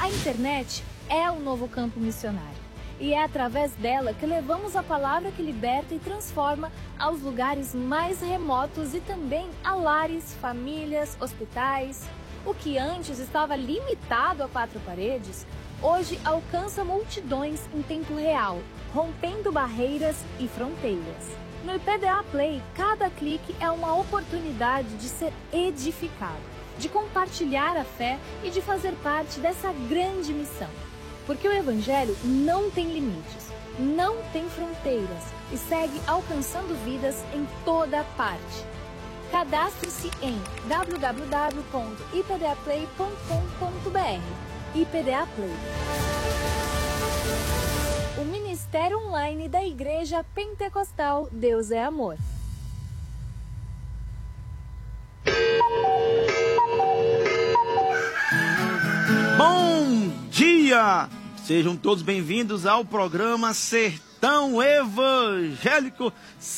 A internet é o novo campo missionário. E é através dela que levamos a palavra que liberta e transforma aos lugares mais remotos e também a lares, famílias, hospitais. O que antes estava limitado a 4 paredes, hoje alcança multidões em tempo real, rompendo barreiras e fronteiras. No IPDA Play, cada clique é uma oportunidade de ser edificado, de compartilhar a fé e de fazer parte dessa grande missão. Porque o Evangelho não tem limites, não tem fronteiras e segue alcançando vidas em toda parte. Cadastre-se em www.ipdaplay.com.br. IPDA Play. O Ministério Online da Igreja Pentecostal Deus é Amor. Bom dia! Sejam todos bem-vindos ao programa Sertão Evangélico,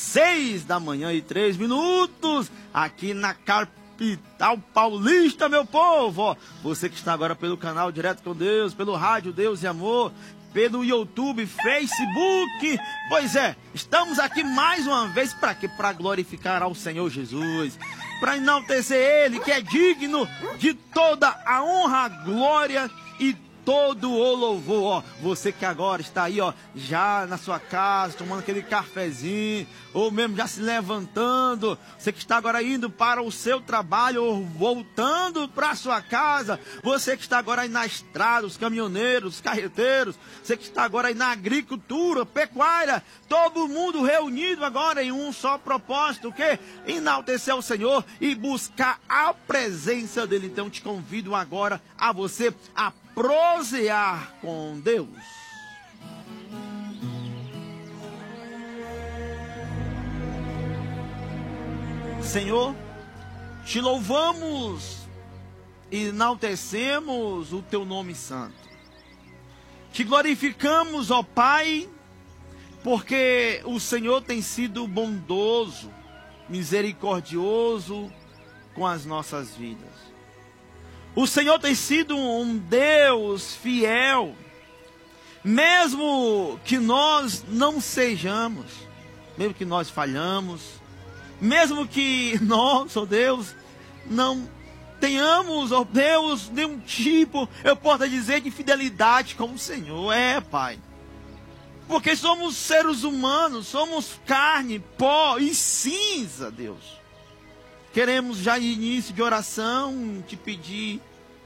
6h03, aqui na capital paulista, meu povo. Você que está agora pelo canal Direto com Deus, pelo rádio Deus e Amor, pelo YouTube, Facebook. Pois é, estamos aqui mais uma vez para quê? Para glorificar ao Senhor Jesus, para enaltecer Ele, que é digno de toda a honra, a glória e todo o louvor. Ó, você que agora está aí, ó, já na sua casa, tomando aquele cafezinho, ou mesmo já se levantando, você que está agora indo para o seu trabalho, ou voltando para a sua casa, você que está agora aí na estrada, os caminhoneiros, os carreteiros, você que está agora aí na agricultura, pecuária, todo mundo reunido agora em um só propósito, o quê? Enaltecer o Senhor e buscar a presença dEle. Então te convido agora a você a prosear com Deus. Senhor, te louvamos e enaltecemos o teu nome santo. Te glorificamos, ó Pai, porque o Senhor tem sido bondoso, misericordioso com as nossas vidas. O Senhor tem sido um Deus fiel, mesmo que nós não sejamos, mesmo que nós falhamos, mesmo que nós, ó Deus, não tenhamos, ó Deus, nenhum tipo, eu posso dizer, de fidelidade com o Senhor. É, Pai. Porque somos seres humanos, somos carne, pó e cinza, Deus. Queremos já de início de oração te pedir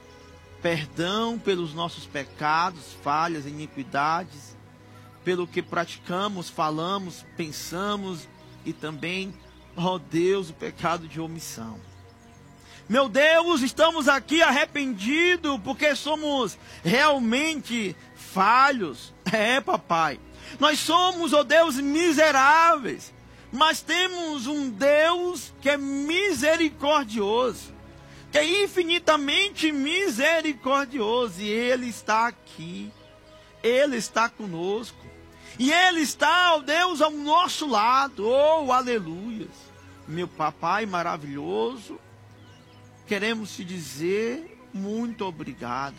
perdão pelos nossos pecados, falhas, iniquidades, pelo que praticamos, falamos, pensamos e também, ó Deus, o pecado de omissão. Meu Deus, estamos aqui arrependidos porque somos realmente falhos. É, papai. Nós somos, ó Deus, miseráveis. Mas temos um Deus que é misericordioso, que é infinitamente misericordioso, e Ele está aqui, Ele está conosco, e Ele está, ó Deus, ao nosso lado. Oh, aleluias! Meu papai maravilhoso, queremos te dizer muito obrigado.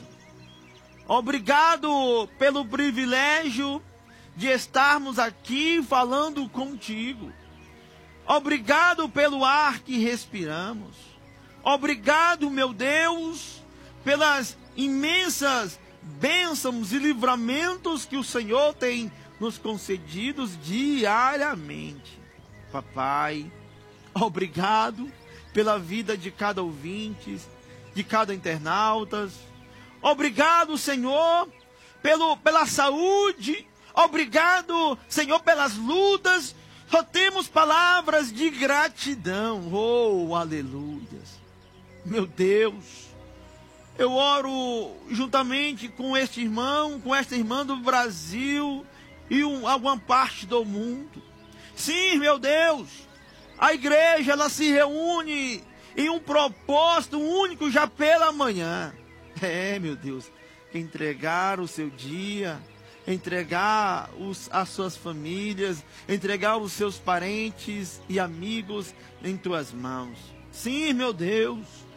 Obrigado pelo privilégio de estarmos aqui falando contigo. Obrigado pelo ar que respiramos. Obrigado, meu Deus, pelas imensas bênçãos e livramentos que o Senhor tem nos concedidos diariamente. Papai, obrigado pela vida de cada ouvinte, de cada internauta. Obrigado, Senhor, pela saúde. Obrigado, Senhor, pelas lutas. Só temos palavras de gratidão. Oh, aleluias. Meu Deus, eu oro juntamente com este irmão, com esta irmã do Brasil e alguma parte do mundo. Sim, meu Deus, a igreja, ela se reúne em um propósito único já pela manhã. É, meu Deus, entregar o seu dia, entregar as suas famílias, entregar os seus parentes e amigos em tuas mãos. Sim, meu Deus,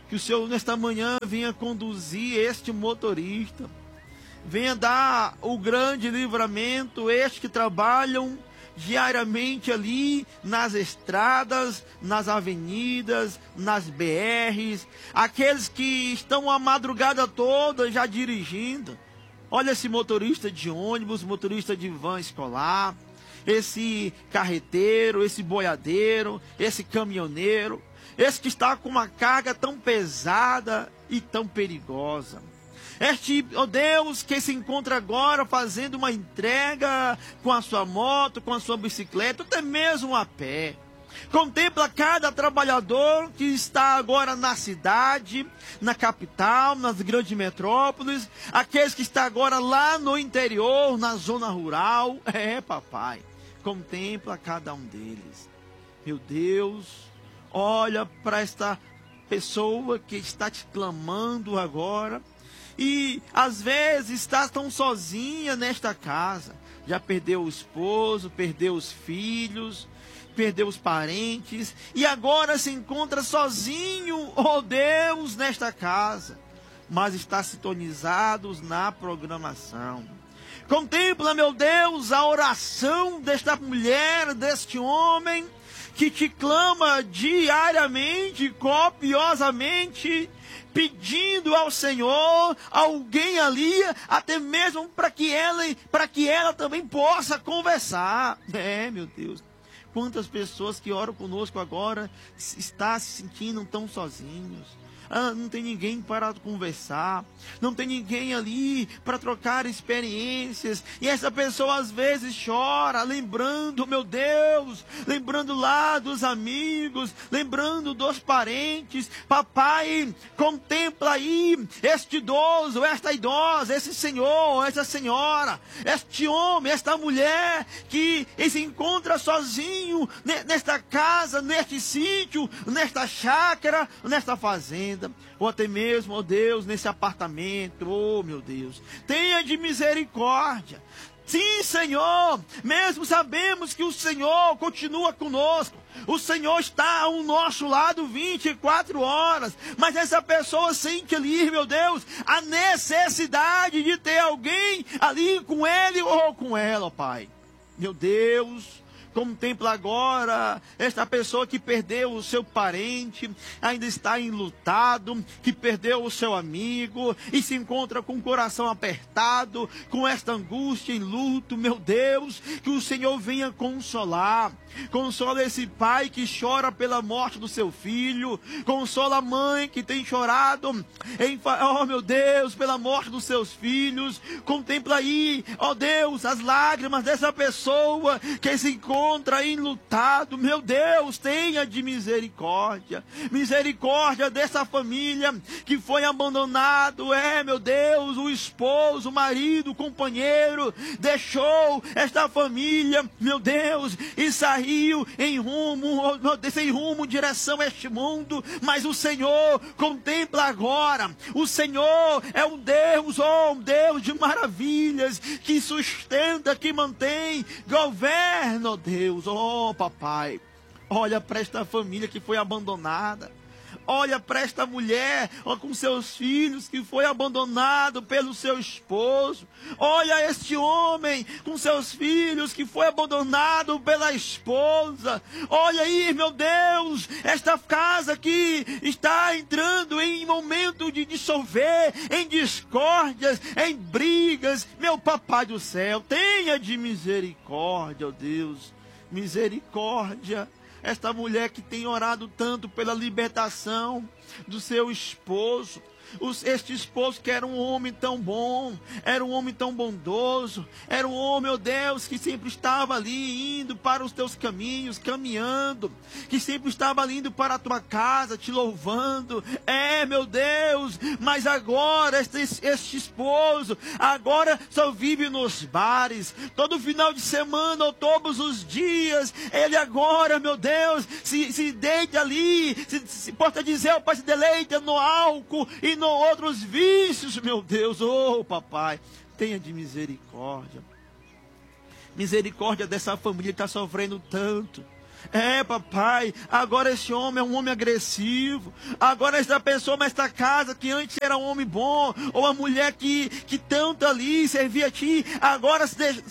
Que o Senhor nesta manhã venha conduzir este motorista. Venha dar o grande livramento, estes que trabalham diariamente ali nas estradas, nas avenidas, nas BRs, aqueles que estão a madrugada toda já dirigindo. Olha esse motorista de ônibus, motorista de van escolar, esse carreteiro, esse boiadeiro, esse caminhoneiro, esse que está com uma carga tão pesada e tão perigosa. Este, ó Deus, que se encontra agora fazendo uma entrega com a sua moto, com a sua bicicleta, até mesmo a pé. Contempla cada trabalhador que está agora na cidade, na capital, nas grandes metrópoles, aqueles que estão agora lá no interior, na zona rural. Papai, contempla cada um deles. Meu Deus, olha para esta pessoa que está te clamando agora. E às vezes está tão sozinha nesta casa. Já perdeu o esposo, perdeu os filhos, perdeu os parentes. E agora se encontra sozinho, oh Deus, nesta casa. Mas está sintonizado na programação. Contempla, meu Deus, a oração desta mulher, deste homem, que te clama diariamente, copiosamente, pedindo ao Senhor alguém ali, até mesmo para que ela também possa conversar. Meu Deus, quantas pessoas que oram conosco agora estão se sentindo tão sozinhos. Não tem ninguém para conversar, não tem ninguém ali para trocar experiências, e essa pessoa às vezes chora, lembrando, meu Deus, lembrando lá dos amigos, lembrando dos parentes. Papai, contempla aí este idoso, esta idosa, esse senhor, essa senhora, este homem, esta mulher que se encontra sozinho nesta casa, neste sítio, nesta chácara, nesta fazenda, ou até mesmo, ó Deus, nesse apartamento. Oh, meu Deus, tenha de misericórdia. Sim, Senhor, mesmo sabemos que o Senhor continua conosco, o Senhor está ao nosso lado 24 horas, mas essa pessoa sente ali, meu Deus, a necessidade de ter alguém ali com ele ou com ela, ó Pai. Meu Deus, contempla agora esta pessoa que perdeu o seu parente, ainda está enlutado, que perdeu o seu amigo e se encontra com o coração apertado, com esta angústia em luto. Meu Deus, que o Senhor venha consolar. Consola esse pai que chora pela morte do seu filho. Consola a mãe que tem chorado, oh meu Deus, pela morte dos seus filhos. Contempla aí, ó Deus, as lágrimas dessa pessoa que se encontra enlutado. Meu Deus, tenha de misericórdia. Misericórdia dessa família que foi abandonado. Meu Deus, o esposo, o marido, o companheiro deixou esta família, meu Deus, e saiu em rumo em direção a este mundo. Mas o Senhor contempla agora. O Senhor é um Deus, um Deus de maravilhas, que sustenta, que mantém, governa, ó Deus, papai. Olha para esta família que foi abandonada. Olha para esta mulher, com seus filhos, que foi abandonado pelo seu esposo. Olha este homem com seus filhos, que foi abandonado pela esposa. Olha aí, meu Deus, esta casa que está entrando em momento de dissolver, em discórdias, em brigas. Meu papai do céu, tenha de misericórdia, ó Deus, misericórdia. Esta mulher que tem orado tanto pela libertação do seu esposo. Este esposo que era um homem tão bom, era um homem tão bondoso, era um homem, meu Deus, que sempre estava ali indo para os teus caminhos, caminhando, que sempre estava ali indo para a tua casa, te louvando. Meu Deus, mas agora este esposo, agora só vive nos bares, todo final de semana ou todos os dias. Ele agora, meu Deus, se deita ali, se pode dizer, o pai se deleita no álcool e no outros vícios, meu Deus. Papai, tenha de misericórdia. Misericórdia dessa família que está sofrendo tanto. Papai, agora esse homem é um homem agressivo. Agora esta pessoa nesta casa, que antes era um homem bom, ou a mulher que tanto ali servia a ti, agora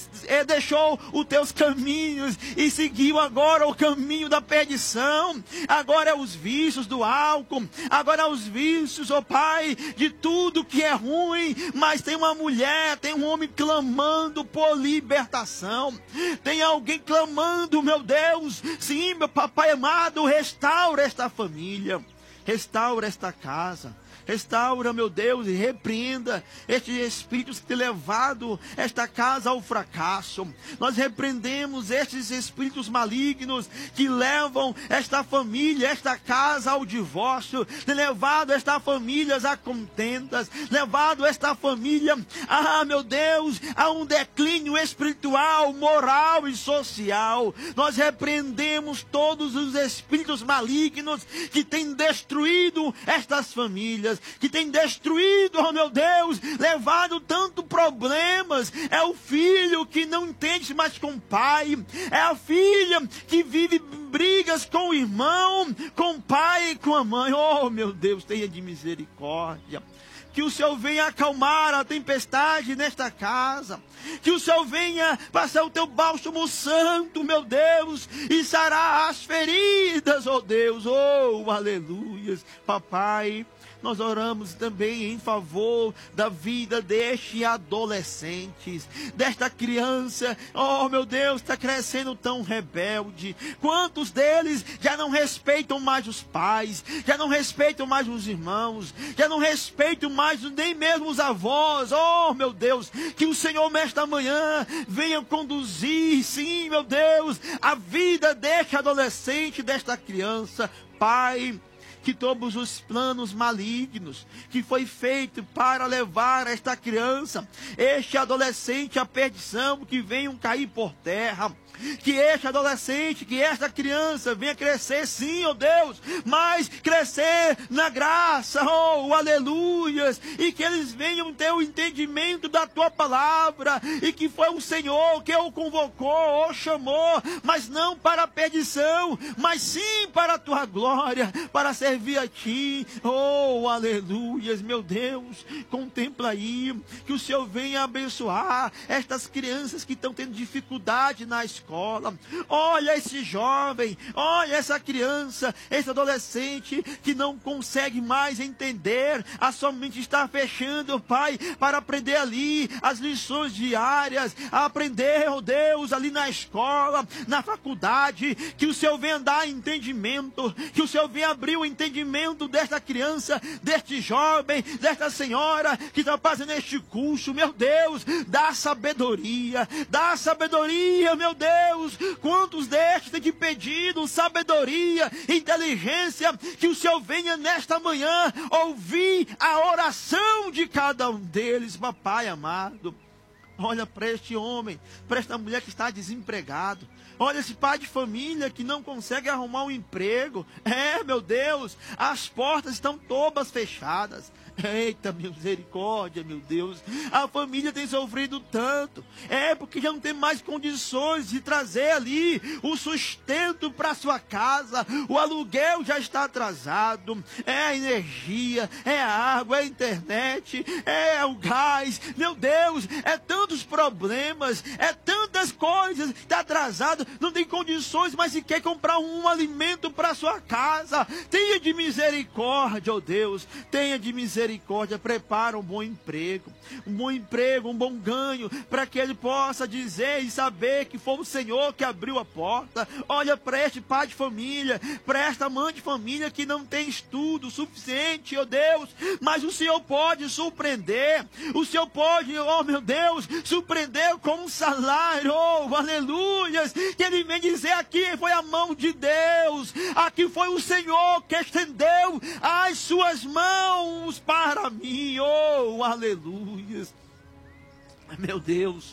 deixou os teus caminhos e seguiu agora o caminho da perdição. Agora é os vícios do álcool, agora é os vícios, Pai, de tudo que é ruim. Mas tem uma mulher, tem um homem clamando por libertação. Tem alguém clamando, meu Deus. Sim, meu papai amado, restaura esta família, restaura esta casa. Restaura, meu Deus, e repreenda estes espíritos que têm levado esta casa ao fracasso. Nós repreendemos estes espíritos malignos que levam esta família, esta casa ao divórcio, têm levado esta família a contendas, levado esta família, meu Deus, a um declínio espiritual, moral e social. Nós repreendemos todos os espíritos malignos que têm destruído estas famílias, que tem destruído, meu Deus, levado tanto problemas. É o filho que não entende mais com o pai, é a filha que vive brigas com o irmão, com o pai e com a mãe. Oh, meu Deus, tenha de misericórdia. Que o Senhor venha acalmar a tempestade nesta casa. Que o Senhor venha passar o teu bálsamo santo, meu Deus, e sarar as feridas, oh Deus, oh, aleluias. Papai, nós oramos também em favor da vida deste adolescente, desta criança, oh meu Deus, está crescendo tão rebelde. Quantos deles já não respeitam mais os pais, já não respeitam mais os irmãos, já não respeitam mais nem mesmo os avós. Oh meu Deus, que o Senhor nesta manhã venha conduzir, sim meu Deus, a vida deste adolescente, desta criança. Pai, que todos os planos malignos que foi feito para levar esta criança, este adolescente à perdição, que venham cair por terra. Que este adolescente, que esta criança venha crescer, sim, oh Deus, mas crescer na graça, oh, aleluias, e que eles venham ter o entendimento da tua palavra, e que foi o Senhor que o convocou, o chamou, mas não para a perdição, mas sim para a tua glória, para servir a ti, oh, aleluias, meu Deus. Contempla aí, que o Senhor venha abençoar estas crianças que estão tendo dificuldade na escola. Olha esse jovem, olha essa criança, esse adolescente que não consegue mais entender, a sua mente está fechando, Pai, para aprender ali as lições diárias, a aprender, oh Deus, ali na escola, na faculdade. Que o Senhor venha dar entendimento, que o Senhor venha abrir o entendimento desta criança, deste jovem, desta senhora que está fazendo este curso. Meu Deus, dá sabedoria, meu Deus. Quantos destes têm te pedido sabedoria, inteligência? Que o Senhor venha nesta manhã ouvir a oração de cada um deles, papai amado. Olha para este homem, para esta mulher que está desempregado. Olha esse pai de família que não consegue arrumar um emprego. Meu Deus, as portas estão todas fechadas. Eita, misericórdia, meu Deus. A família tem sofrido tanto. Porque já não tem mais condições de trazer ali o sustento para sua casa. O aluguel já está atrasado. É a energia, é a água, é a internet, é o gás. Meu Deus, é tantos problemas, é tantas coisas. Está atrasado, não tem condições, mas se quer comprar um alimento para sua casa. Tenha de misericórdia, ó Deus. Tenha de misericórdia. Prepara um bom emprego, um bom ganho, para que ele possa dizer e saber que foi o Senhor que abriu a porta. Olha para este pai de família, para esta mãe de família que não tem estudo suficiente, ó Deus, mas o Senhor pode surpreender, o Senhor pode, ó meu Deus, surpreender com um salário, oh, aleluias, que ele vem dizer: aqui foi a mão de Deus, aqui foi o Senhor que estendeu as suas mãos para mim, oh, aleluias. Meu Deus,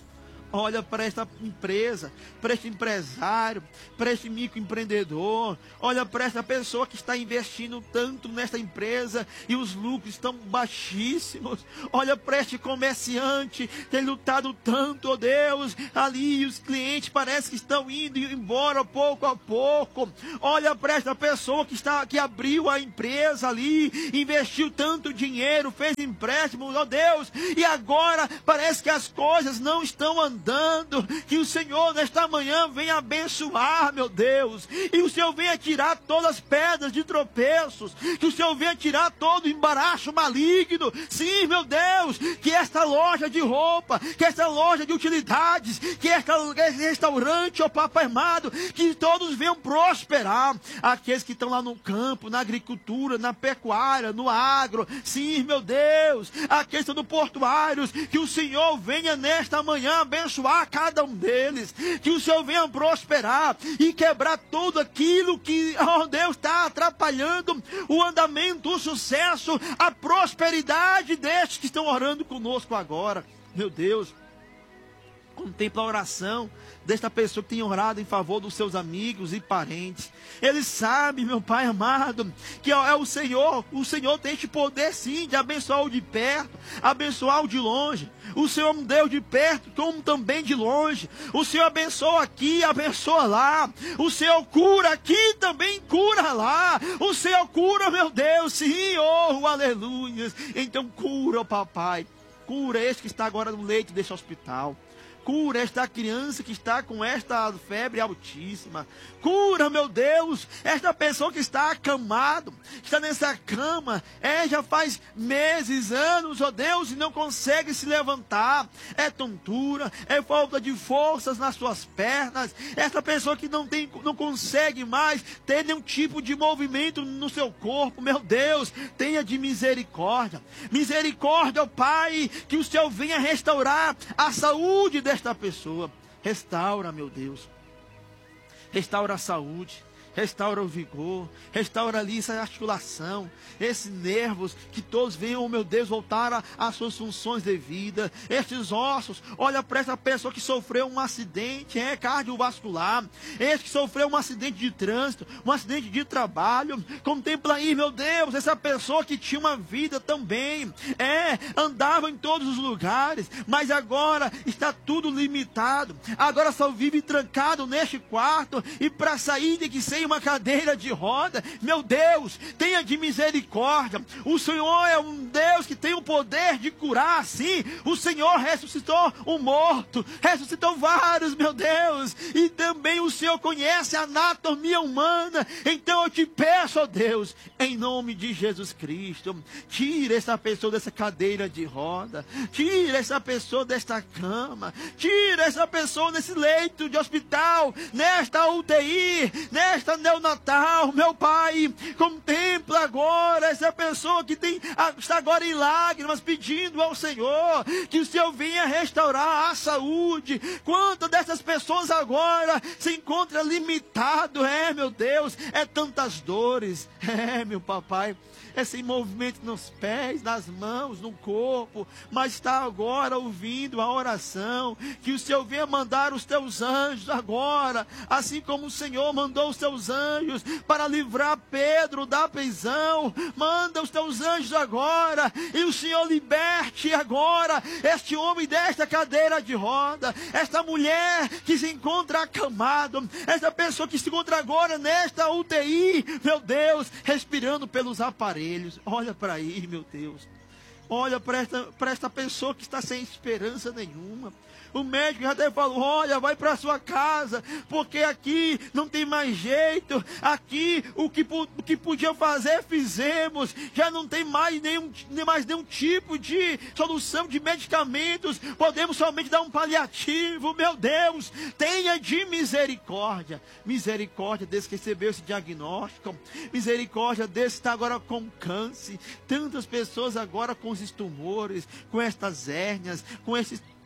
Olha para esta empresa, para este empresário, para este microempreendedor. Olha para esta pessoa que está investindo tanto nesta empresa e os lucros estão baixíssimos. Olha para este comerciante que tem lutado tanto, ó Deus. Ali os clientes parece que estão indo embora pouco a pouco. Olha para esta pessoa que abriu a empresa ali, investiu tanto dinheiro, fez empréstimos, ó Deus. E agora parece que as coisas não estão andando. Que o Senhor nesta manhã venha abençoar, meu Deus, e o Senhor venha tirar todas as pedras de tropeços, que o Senhor venha tirar todo o embaraço maligno. Sim, meu Deus, que esta loja de roupa, que esta loja de utilidades, que esse restaurante, ó Papai amado, que todos venham prosperar. Aqueles que estão lá no campo, na agricultura, na pecuária, no agro. Sim, meu Deus, aqueles que estão no portuários, que o Senhor venha nesta manhã abençoar cada um deles, que o Senhor venha prosperar e quebrar tudo aquilo que, ó Deus, está atrapalhando o andamento, o sucesso, a prosperidade destes que estão orando conosco agora. Meu Deus, contempla a oração desta pessoa que tem orado em favor dos seus amigos e parentes. Ele sabe, meu Pai amado, que é o Senhor tem este poder sim, de abençoar o de perto, abençoar o de longe. O Senhor é um Deus de perto, como também de longe. O Senhor abençoa aqui, abençoa lá. O Senhor cura aqui, também cura lá. O Senhor cura, meu Deus, sim, oh, aleluia. Então cura, papai, cura este que está agora no leito deste hospital. Cura esta criança que está com esta febre altíssima. Cura, meu Deus, esta pessoa que está acamado, está nessa cama, já faz meses, anos, ó Deus, e não consegue se levantar. É tontura, é falta de forças nas suas pernas. Esta pessoa que não consegue mais ter nenhum tipo de movimento no seu corpo. Meu Deus, tenha de misericórdia. Misericórdia, ó Pai, que o Senhor venha restaurar a saúde desta pessoa. Restaura, meu Deus. Restaura a saúde. Restaura o vigor, restaura ali essa articulação, esses nervos, que todos venham, meu Deus, voltar às suas funções devidas. Estes ossos, olha para essa pessoa que sofreu um acidente cardiovascular, este que sofreu um acidente de trânsito, um acidente de trabalho. Contempla aí, meu Deus, essa pessoa que tinha uma vida também, andava em todos os lugares, mas agora está tudo limitado, agora só vive trancado neste quarto, e para sair tem que ser uma cadeira de roda. Meu Deus, tenha de misericórdia. O Senhor é um Deus que tem o poder de curar, sim. O Senhor ressuscitou um morto, ressuscitou vários, meu Deus, e também o Senhor conhece a anatomia humana. Então eu te peço, ó Deus, em nome de Jesus Cristo, tira essa pessoa dessa cadeira de roda, tira essa pessoa desta cama, tira essa pessoa desse leito de hospital, nesta UTI, nesta neonatal. Meu Pai, contempla agora essa pessoa que está agora em lágrimas, pedindo ao Senhor que o Senhor venha restaurar a saúde. Quantas dessas pessoas agora se encontram limitado, meu Deus, tantas dores, meu papai, sem movimento nos pés, nas mãos, no corpo, mas está agora ouvindo a oração. Que o Senhor venha mandar os teus anjos agora, assim como o Senhor mandou os teus anjos para livrar Pedro da prisão. Manda os teus anjos agora, e o Senhor liberte agora este homem desta cadeira de roda, esta mulher que se encontra acamado, esta pessoa que se encontra agora nesta UTI, meu Deus, respirando pelos aparelhos. Olha para aí, meu Deus. Olha para esta pessoa que está sem esperança nenhuma. O médico já até falou, olha, vai para sua casa, porque aqui não tem mais jeito. Aqui o que podia fazer, fizemos. Já não tem mais nenhum tipo de solução de medicamentos. Podemos somente dar um paliativo. Meu Deus, tenha de misericórdia. Misericórdia desse que recebeu esse diagnóstico. Misericórdia desse que está agora com câncer. Tantas pessoas agora com esses tumores, com estas hérnias, com esses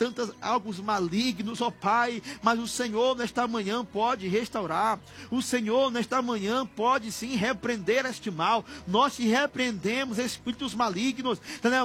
tantos algos malignos, ó Pai, mas o Senhor nesta manhã pode restaurar, o Senhor nesta manhã pode sim repreender este mal. Nós te repreendemos, espíritos malignos,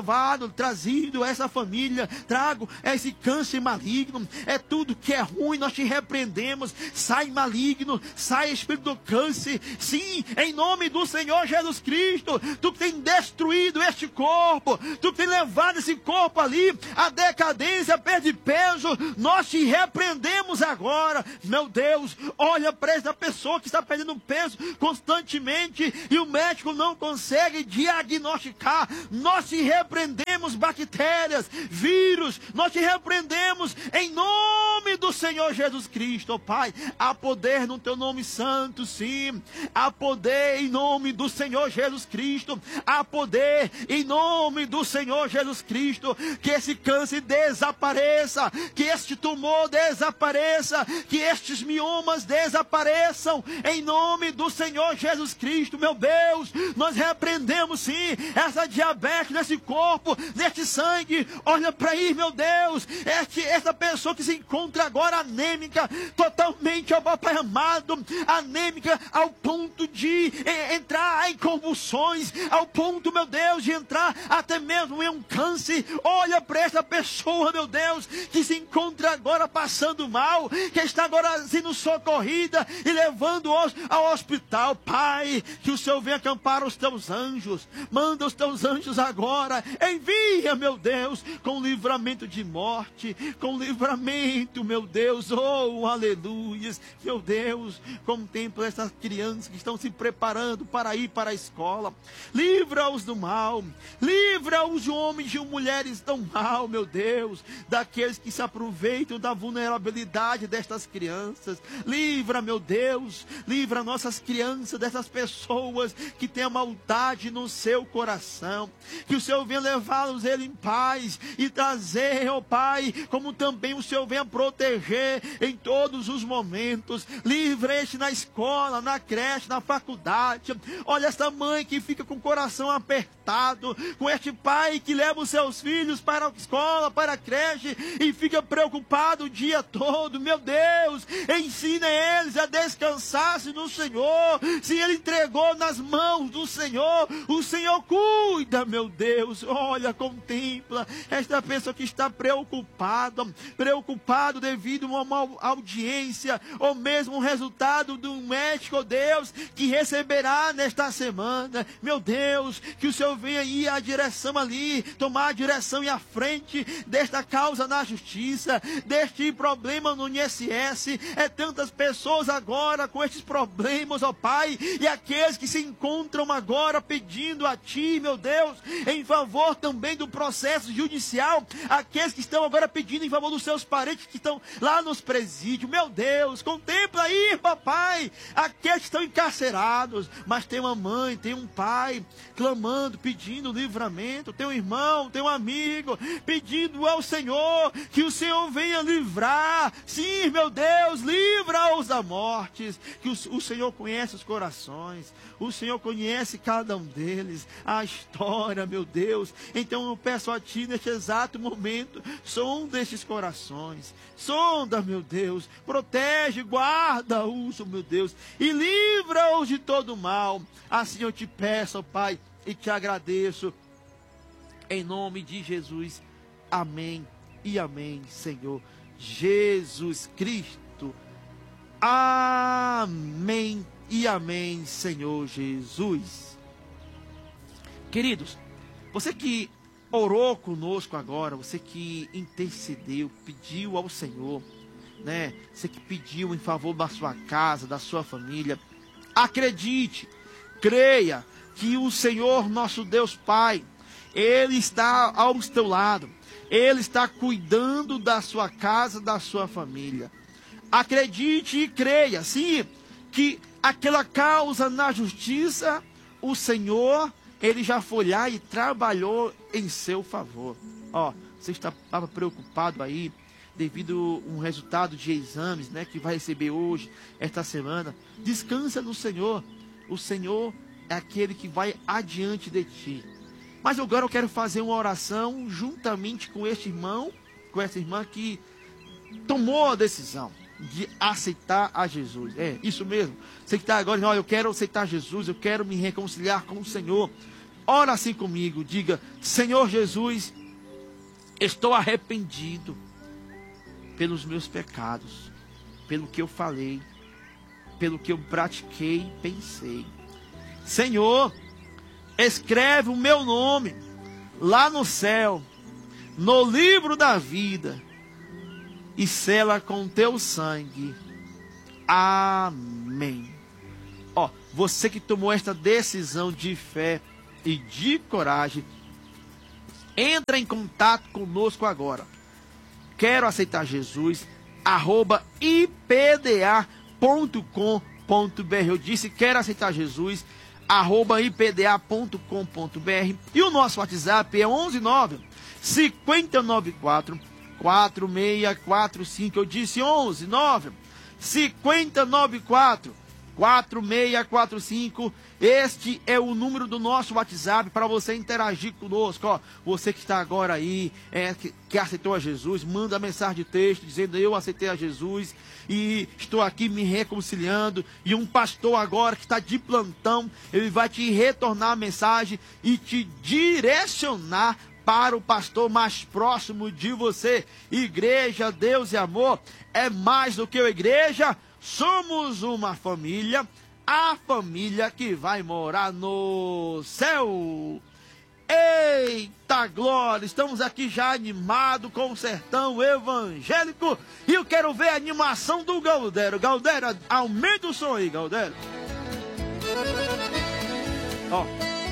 trazido essa família, trago esse câncer maligno, é tudo que é ruim, nós te repreendemos, sai maligno, sai espírito do câncer, sim, em nome do Senhor Jesus Cristo. Tu que tem destruído este corpo, tu que tem levado esse corpo ali, a decadência, perde peso, nós te repreendemos agora, meu Deus. Olha para essa pessoa que está perdendo peso constantemente e o médico não consegue diagnosticar, nós te repreendemos bactérias, vírus, nós te repreendemos em nome do Senhor Jesus Cristo, ó Pai. Há poder no teu nome santo, sim, há poder em nome do Senhor Jesus Cristo, há poder em nome do Senhor Jesus Cristo, que esse câncer desapareça, que este tumor desapareça, que estes miomas desapareçam, em nome do Senhor Jesus Cristo, meu Deus. Nós repreendemos sim essa diabetes nesse corpo, neste sangue. Olha para aí, meu Deus, essa pessoa que se encontra agora anêmica, totalmente, ó Pai amado, anêmica ao ponto de entrar em convulsões, ao ponto, meu Deus, de entrar até mesmo em um câncer. Olha para essa pessoa, meu Deus, que se encontra agora passando mal, que está agora sendo socorrida e levando ao hospital. Pai, que o Senhor venha acampar os teus anjos, manda os teus anjos agora, envia, meu Deus, com livramento de morte, com livramento, meu Deus, oh, aleluias, meu Deus, contempla essas crianças que estão se preparando para ir para a escola, livra-os do mal, livra-os de homens e mulheres do mal, meu Deus, daqueles que se aproveitam da vulnerabilidade destas crianças. Livra, meu Deus, livra nossas crianças dessas pessoas que têm a maldade no seu coração, que o Senhor venha levá-los em paz e trazer, ó Pai, como também o Senhor venha proteger em todos os momentos. Livra este na escola, na creche, na faculdade. Olha esta mãe que fica com o coração apertado, com este pai que leva os seus filhos para a escola, para a creche e fica preocupado o dia todo. Meu Deus, ensina eles a descansar-se no Senhor. Se ele entregou nas mãos do Senhor, o Senhor cuida, meu Deus. Olha, contempla esta pessoa que está preocupado devido a uma audiência ou mesmo um resultado do médico, oh Deus, que receberá nesta semana. Meu Deus, que o Senhor venha ir à direção ali, tomar a direção e a frente desta causa na justiça, deste problema no INSS. É tantas pessoas agora com estes problemas, ó Pai, e aqueles que se encontram agora pedindo a Ti, meu Deus, em favor também do processo judicial, aqueles que estão agora pedindo em favor dos seus parentes que estão lá nos presídios. Meu Deus, contempla aí, papai, aqueles que estão encarcerados, mas tem uma mãe, tem um pai clamando, pedindo livramento, tem um irmão, tem um amigo pedindo ao Senhor que o Senhor venha livrar. Sim, meu Deus, livra-os da morte, que o Senhor conhece os corações, o Senhor conhece cada um deles, a história, meu Deus. Então eu peço a Ti neste exato momento, sonda estes corações, sonda, meu Deus, protege, guarda-os, meu Deus, e livra-os de todo mal. Assim eu te peço, ó Pai, e te agradeço, em nome de Jesus. Amém e amém, Senhor Jesus Cristo. Amém e amém, Senhor Jesus. Queridos, você que orou conosco agora, você que intercedeu, pediu ao Senhor, né? Você que pediu em favor da sua casa, da sua família, acredite, creia que o Senhor nosso Deus Pai, Ele está ao teu lado, Ele está cuidando da sua casa, da sua família. Acredite e creia, sim, que aquela causa na justiça, o Senhor, Ele já foi lá e trabalhou em seu favor. Ó, você estava preocupado aí, devido a um resultado de exames, né, que vai receber hoje, esta semana. Descansa no Senhor. O Senhor é aquele que vai adiante de ti. Mas agora eu quero fazer uma oração juntamente com este irmão com essa irmã que tomou a decisão de aceitar a Jesus. É, isso mesmo. Você que está agora dizendo, eu quero aceitar Jesus, eu quero me reconciliar com o Senhor. Ora assim comigo, diga, Senhor Jesus, estou arrependido pelos meus pecados, pelo que eu falei, pelo que eu pratiquei e pensei. Senhor, escreve o meu nome lá no céu, no livro da vida, e sela com teu sangue. Amém. Ó, você que tomou esta decisão de fé e de coragem, entra em contato conosco agora. Quero aceitar Jesus, @ipda.com.br. Eu disse, quero aceitar Jesus, @ipda.com.br. E o nosso WhatsApp é 119 5094 4645. Eu disse 119 5094 4645. Este é o número do nosso WhatsApp para você interagir conosco. Ó, você que está agora aí, que aceitou a Jesus, manda mensagem de texto dizendo, eu aceitei a Jesus e estou aqui me reconciliando. E um pastor agora que está de plantão, ele vai te retornar a mensagem e te direcionar para o pastor mais próximo de você. Igreja, Deus e amor é mais do que a igreja. Somos uma família, a família que vai morar no céu. Eita glória, estamos aqui já animados com o sertão evangélico. E eu quero ver a animação do Galdério. Galdério, aumenta o som aí, Galdério. Ó.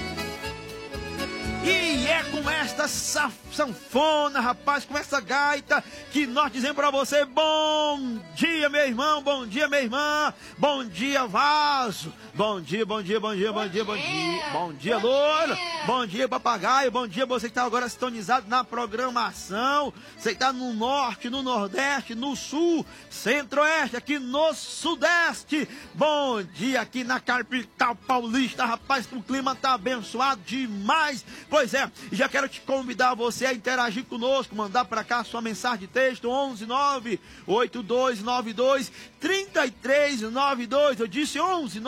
E é com esta sanfona, rapaz, com essa gaita, que nós dizemos para você, bom dia, meu irmão, bom dia, minha irmã, bom dia, vaso, bom dia, bom dia, bom dia, bom dia, bom dia, bom dia, louro, bom dia, papagaio, bom dia, você que está agora sintonizado na programação, você que está no norte, no nordeste, no sul, centro-oeste, aqui no sudeste, bom dia aqui na capital paulista, rapaz, o clima está abençoado demais. Pois é, já quero te convidar você a interagir conosco, mandar para cá sua mensagem de texto, 11982923392. Eu disse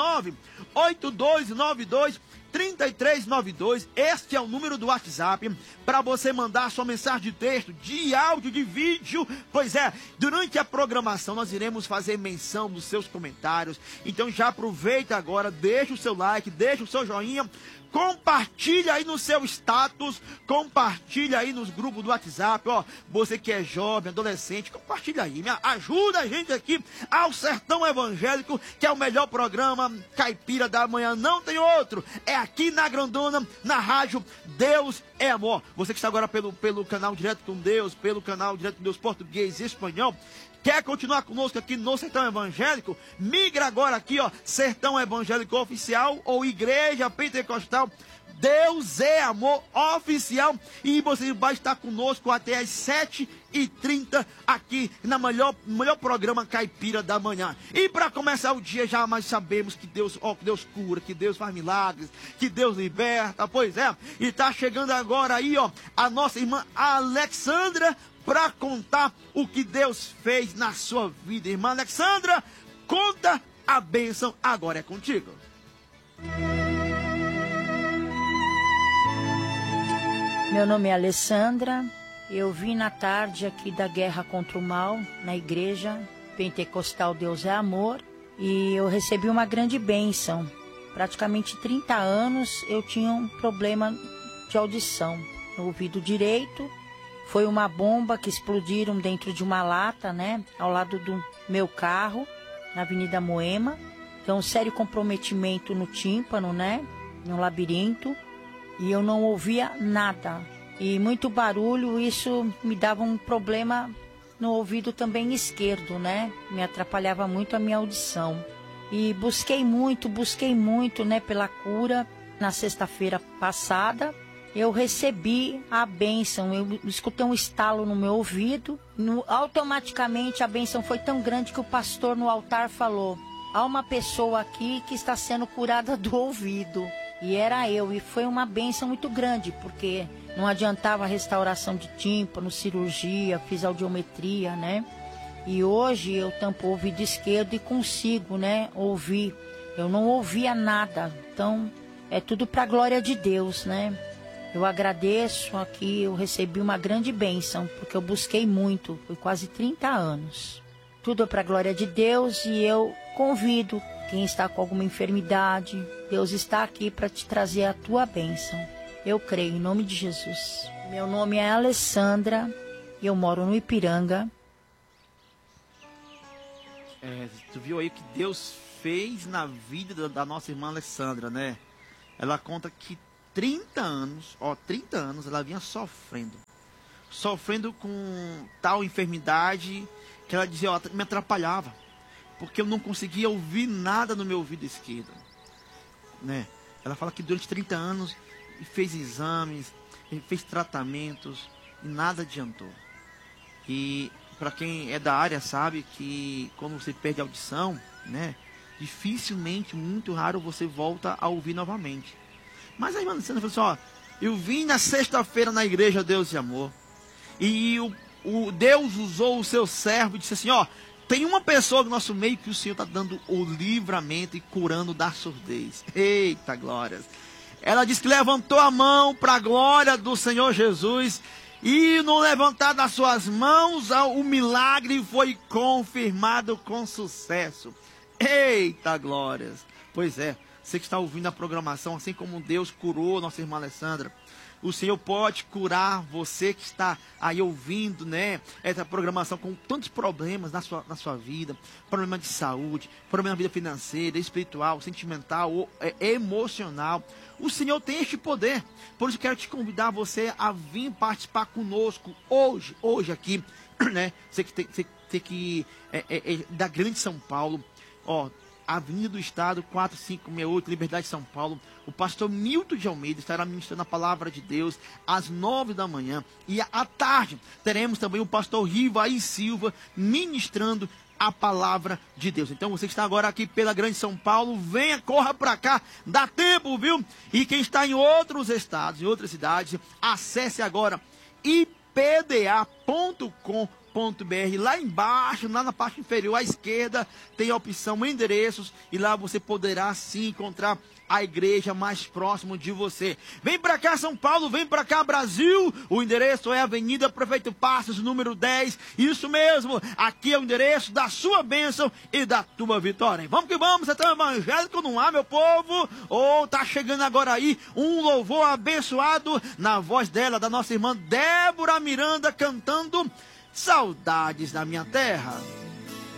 11982923392. Este é o número do WhatsApp para você mandar sua mensagem de texto, de áudio, de vídeo. Pois é, durante a programação nós iremos fazer menção dos seus comentários. Então já aproveita agora, deixa o seu like, deixa o seu joinha, compartilha aí no seu status, compartilha aí nos grupos do WhatsApp, ó, você que é jovem, adolescente, compartilha aí, ajuda a gente aqui ao Sertão Evangélico, que é o melhor programa caipira da manhã, não tem outro, é aqui na Grandona, na rádio Deus é Amor. Você que está agora pelo canal Direto com Deus, pelo canal Direto com Deus português e espanhol, quer continuar conosco aqui no Sertão Evangélico? Migra agora aqui, ó, Sertão Evangélico Oficial ou Igreja Pentecostal Deus é Amor Oficial. E você vai estar conosco até às 7h30 aqui na melhor programa caipira da manhã. E para começar o dia, já mais sabemos que Deus cura, que Deus faz milagres, que Deus liberta. Pois é, e tá chegando agora aí, ó, a nossa irmã Alexandra, para contar o que Deus fez na sua vida. Irmã Alexandra, conta a bênção, agora é contigo. Meu nome é Alessandra, eu vim na tarde aqui da Guerra contra o Mal, na Igreja Pentecostal Deus é Amor, e eu recebi uma grande bênção. Praticamente 30 anos eu tinha um problema de audição no ouvido direito. Foi uma bomba que explodiram dentro de uma lata, né, ao lado do meu carro, na Avenida Moema. Então, um sério comprometimento no tímpano, né, no labirinto, e eu não ouvia nada. E muito barulho, isso me dava um problema no ouvido também esquerdo, né, me atrapalhava muito a minha audição. E busquei muito, né, pela cura. Na sexta-feira passada, eu recebi a bênção, eu escutei um estalo no meu ouvido, automaticamente a bênção foi tão grande que o pastor no altar falou, há uma pessoa aqui que está sendo curada do ouvido, e era eu, e foi uma bênção muito grande, porque Não adiantava a restauração de tímpano, cirurgia, fiz audiometria, né? E hoje eu tampo o ouvido esquerdo e consigo, né, ouvir. Eu não ouvia nada, então é tudo para a glória de Deus, né? Eu agradeço aqui, eu recebi uma grande bênção, porque eu busquei muito, foi quase 30 anos. Tudo é para a glória de Deus e eu convido quem está com alguma enfermidade, Deus está aqui para te trazer a tua bênção. Eu creio, em nome de Jesus. Meu nome é Alessandra e eu moro no Ipiranga. Tu viu aí o que Deus fez na vida da nossa irmã Alessandra, né? Ela conta que 30 anos ela vinha sofrendo com tal enfermidade que ela dizia, ó, me atrapalhava, porque eu não conseguia ouvir nada no meu ouvido esquerdo, né? Ela fala que durante 30 anos fez exames, fez tratamentos e nada adiantou. E para quem é da área sabe que quando você perde a audição, né, dificilmente, muito raro você volta a ouvir novamente. Mas a irmã Alessandra falou assim, ó, eu vim na sexta-feira na igreja Deus de Amor, e o Deus usou o seu servo e disse assim, ó, tem uma pessoa no nosso meio que o Senhor está dando o livramento e curando da surdez. Eita glórias! Ela disse que levantou a mão para a glória do Senhor Jesus, e no levantar das suas mãos, o milagre foi confirmado com sucesso. Eita glórias! Pois é, você que está ouvindo a programação, assim como Deus curou nossa irmã Alessandra, o Senhor pode curar você que está aí ouvindo, né, essa programação com tantos problemas na sua vida, problema de saúde, problema na vida financeira, espiritual, sentimental ou emocional. O Senhor tem este poder. Por isso quero te convidar você a vir participar conosco hoje aqui, né? Você que é da Grande São Paulo, ó, Avenida do Estado, 4568, Liberdade, São Paulo. O pastor Milton de Almeida estará ministrando a palavra de Deus às 9 da manhã. E à tarde teremos também o pastor Rivaí Silva ministrando a palavra de Deus. Então você que está agora aqui pela Grande São Paulo, venha, corra para cá, dá tempo, viu? E quem está em outros estados, em outras cidades, acesse agora ipda.com.br. Lá embaixo, lá na parte inferior à esquerda, tem a opção endereços, e lá você poderá sim encontrar a igreja mais próxima de você. Vem para cá, São Paulo, vem para cá, Brasil. O endereço é Avenida Prefeito Passos, número 10. Isso mesmo, aqui é o endereço da sua bênção e da tua vitória. Vamos que vamos, você tá evangélico, não há, meu povo? Ou tá chegando agora aí um louvor abençoado na voz dela, da nossa irmã Débora Miranda, cantando Saudades da Minha Terra.